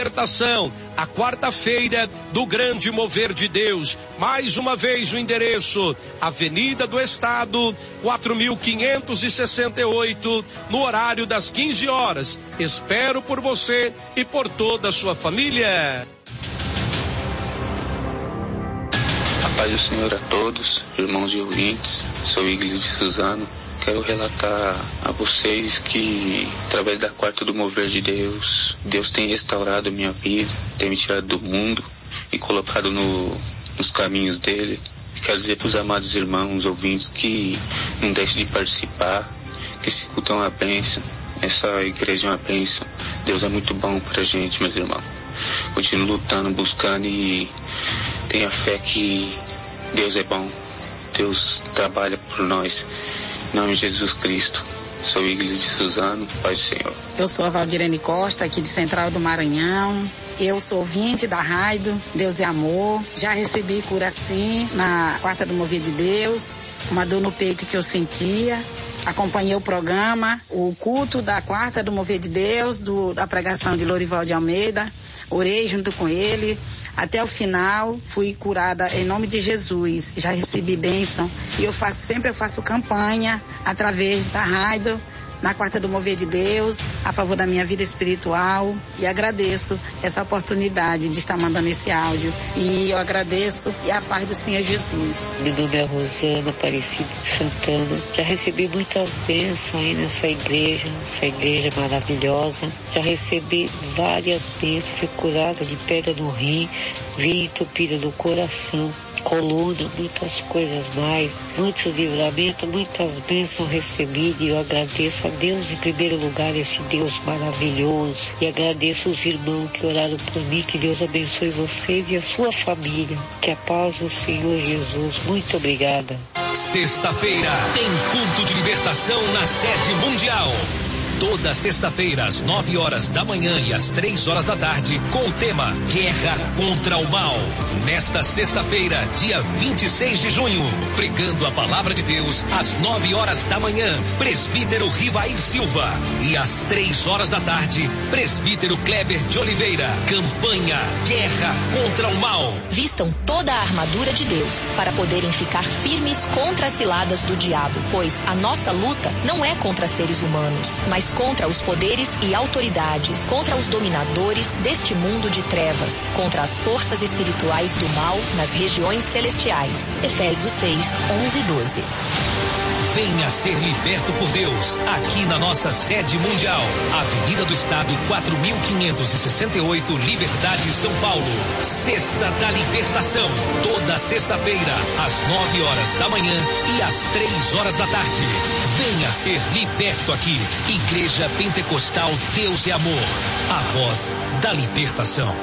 Libertação, a quarta-feira do grande mover de Deus. Mais uma vez o endereço, Avenida do Estado, 4568, no horário das 15 horas. Espero por você e por toda a sua família. A paz do Senhor a todos, irmãos e ouvintes. Sou Igreja de Suzano. Quero relatar a vocês que, através da quarta do mover de Deus, Deus tem restaurado a minha vida, tem me tirado do mundo e colocado nos caminhos dele. Quero dizer para os amados irmãos, ouvintes, que não deixem de participar, que esse culto é uma bênção, essa igreja é uma bênção. Deus é muito bom para a gente, meus irmãos. Continue lutando, buscando e tenha fé que Deus é bom. Deus trabalha por nós. Em nome de Jesus Cristo. Sou Igreja de Suzano, Pai do Senhor. Eu sou a Valdirene Costa, aqui de Central do Maranhão. Eu sou ouvinte da Rádio Deus é Amor. Já recebi cura sim na quarta do mover de Deus. Uma dor no peito que eu sentia. Acompanhei o programa, o culto da quarta do mover de Deus, da pregação de Lorival de Almeida. Orei junto com ele até o final, fui curada em nome de Jesus, já recebi bênção e eu faço campanha através da rádio, na quarta do mover de Deus, a favor da minha vida espiritual, e agradeço essa oportunidade de estar mandando esse áudio, e eu agradeço e a paz do Senhor Jesus. Meu nome é Rosana Aparecida de Santana, já recebi muitas bênçãos aí nessa igreja, essa igreja maravilhosa, já recebi várias bênçãos, fui curada de pedra no rim, vim entupida no coração, coluna, muitas coisas mais, muitos livramentos, muitas bênçãos recebi, e eu agradeço a Deus em primeiro lugar, esse Deus maravilhoso, e agradeço os irmãos que oraram por mim, que Deus abençoe vocês e a sua família, que a paz do Senhor Jesus. Muito obrigada. Sexta-feira tem culto de libertação na sede mundial. Toda sexta-feira, às 9 horas da manhã e às 3 horas da tarde, com o tema Guerra contra o Mal. Nesta sexta-feira, dia 26 de junho, pregando a palavra de Deus, às 9 horas da manhã, presbítero Rivair Silva. E às 3 horas da tarde, presbítero Kleber de Oliveira. Campanha Guerra contra o Mal. Vistam toda a armadura de Deus, para poderem ficar firmes contra as ciladas do diabo, pois a nossa luta não é contra seres humanos, mas contra os poderes e autoridades, contra os dominadores deste mundo de trevas, contra as forças espirituais do mal nas regiões celestiais. Efésios 6, 11 e 12. Venha ser liberto por Deus, aqui na nossa sede mundial, Avenida do Estado, 4568, Liberdade, São Paulo. Sexta da Libertação, toda sexta-feira, às 9 horas da manhã e às 3 horas da tarde. Venha ser liberto aqui, Igreja Pentecostal Deus é Amor, a voz da libertação.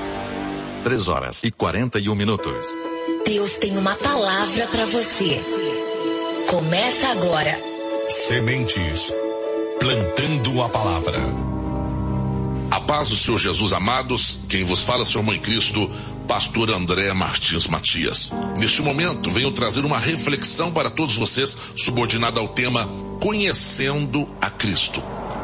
3 horas e 41 minutos. Deus tem uma palavra para você. Começa agora. Sementes, plantando a palavra. A paz do Senhor Jesus, amados. Quem vos fala, Senhor Mãe Cristo, pastor André Martins Matias. Neste momento, venho trazer uma reflexão para todos vocês, subordinada ao tema Conhecendo a Cristo.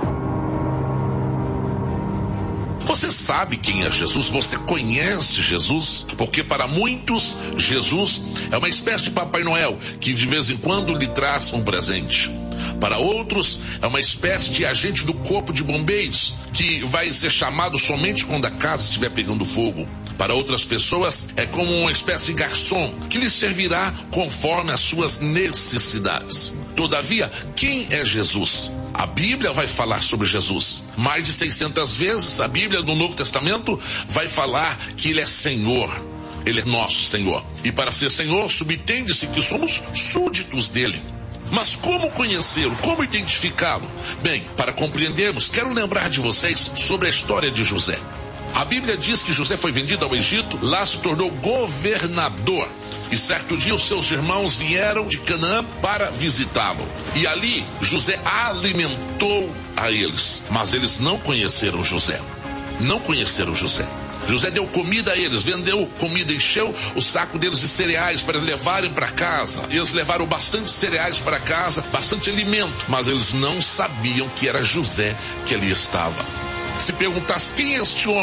Você sabe quem é Jesus? Você conhece Jesus? Porque para muitos, Jesus é uma espécie de Papai Noel, que de vez em quando lhe traz um presente. Para outros, é uma espécie de agente do corpo de bombeiros, que vai ser chamado somente quando a casa estiver pegando fogo. Para outras pessoas, é como uma espécie de garçom, que lhe servirá conforme as suas necessidades. Todavia, quem é Jesus? A Bíblia vai falar sobre Jesus. Mais de 600 vezes a Bíblia do Novo Testamento vai falar que Ele é Senhor. Ele é nosso Senhor. E para ser Senhor, subentende-se que somos súditos dele. Mas como conhecê-lo? Como identificá-lo? Bem, para compreendermos, quero lembrar de vocês sobre a história de José. A Bíblia diz que José foi vendido ao Egito, lá se tornou governador. E certo dia os seus irmãos vieram de Canaã para visitá-lo. E ali José alimentou a eles. Mas eles não conheceram José. Não conheceram José. José deu comida a eles, vendeu comida, encheu o saco deles de cereais para levarem para casa. Eles levaram bastante cereais para casa, bastante alimento, mas eles não sabiam que era José que ali estava. Se perguntasse quem é este homem,